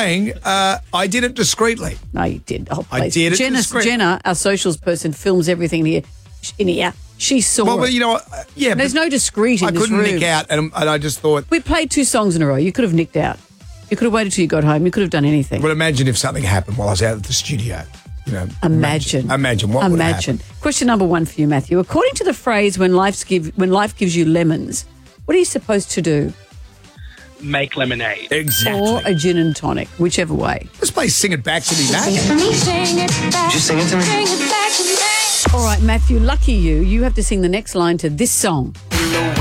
saying I did it discreetly. No, you did. Oh, I please. did it discreetly. Jenna, our socials person, films everything in here. She saw Well, it. but you know what? Yeah, There's no discreet in I this couldn't room. nick out, and I just thought. We played 2 songs in a row. You could have nicked out. You could have waited till you got home. You could have done anything. But imagine if something happened while I was out at the studio. You know, Imagine what would happen. Question number 1 for you, Matthew. According to the phrase "when life gives you lemons," what are you supposed to do? Make lemonade. Exactly. Or a gin and tonic, whichever way. Let's play Sing It Back to Me, Matt. Just sing it to me. All right, Matthew, lucky you. You have to sing the next line to this song.